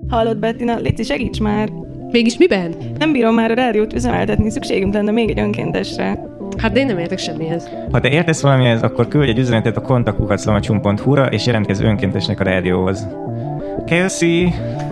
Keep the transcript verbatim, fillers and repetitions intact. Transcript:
Hallod, Bettina, légy segíts már! Mégis miben? Nem bírom már a rádiót üzemeltetni, szükségünk lenne még egy önkéntesre. Hát de én nem értek semmihez. Ha te értesz valamihez, akkor küldj egy üzenetet a kontaktkukac lamacsum pont hu-ra és jelentkezz önkéntesnek a rádióhoz. Kelsey!